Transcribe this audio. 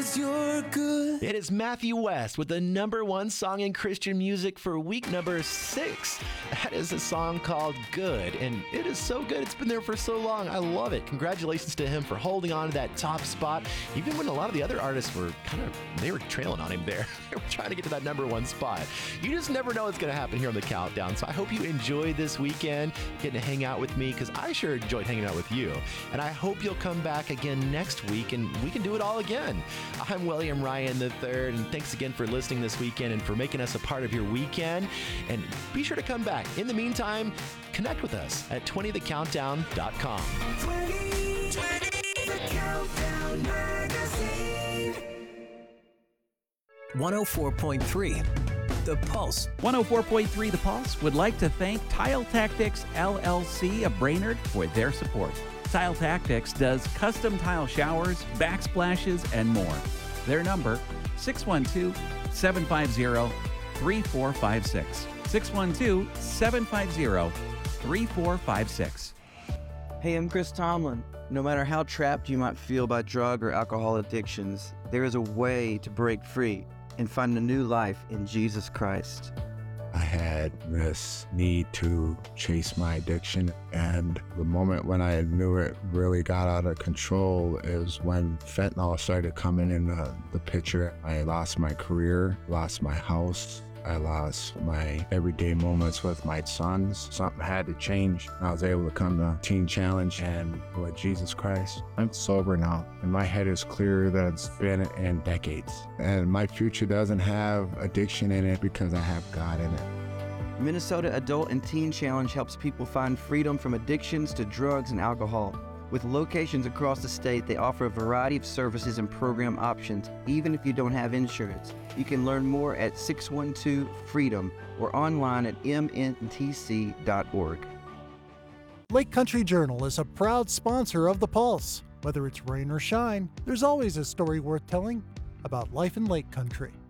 you're good. It is Matthew West with the number one song in Christian music for week number 6. That is a song called Good, and it is so good. It's been there for so long. I love it. Congratulations to him for holding on to that top spot, even when a lot of the other artists were they were trailing on him there. They were trying to get to that number one spot. You just never know what's going to happen here on the Countdown, so I hope you enjoyed this weekend, getting to hang out with me, because I sure enjoyed hanging out with you. And I hope you'll come back again next week, and we can do it all again. I'm William Ryan III, and thanks again for listening this weekend and for making us a part of your weekend. And be sure to come back. In the meantime, connect with us at 20thecountdown.com. 20, the Countdown Magazine. 104.3 The Pulse. 104.3 The Pulse would like to thank Tile Tactics LLC of Brainerd for their support. Tile Tactics does custom tile showers, backsplashes, and more. Their number, 612-750-3456. 612-750-3456. Hey, I'm Chris Tomlin. No matter how trapped you might feel by drug or alcohol addictions, there is a way to break free and find a new life in Jesus Christ. I had this need to chase my addiction, and the moment when I knew it really got out of control is when fentanyl started coming in the picture. I lost my career, lost my house, I lost my everyday moments with my sons. Something had to change. I was able to come to Teen Challenge, and with Jesus Christ, I'm sober now, and my head is clearer than it's been in decades. And my future doesn't have addiction in it because I have God in it. Minnesota Adult and Teen Challenge helps people find freedom from addictions to drugs and alcohol. With locations across the state, they offer a variety of services and program options, even if you don't have insurance. You can learn more at 612-FREEDOM or online at mntc.org. Lake Country Journal is a proud sponsor of The Pulse. Whether it's rain or shine, there's always a story worth telling about life in Lake Country.